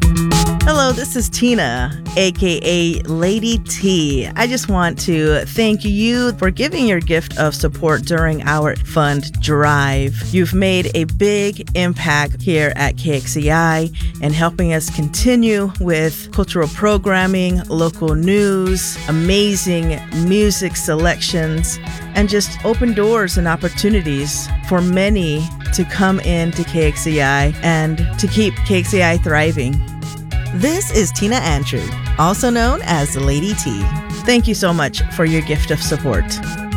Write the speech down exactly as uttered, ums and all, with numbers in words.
Hello, this is Tina, aka Lady T. I just want to thank you for giving your gift of support during our fund drive. You've made a big impact here at K X C I and helping us continue with cultural programming, local news, amazing music selections, and just open doors and opportunities for many to come into K X C I and to keep K X C I thriving. This is Tina Andrew, also known as Lady T. Thank you so much for your gift of support.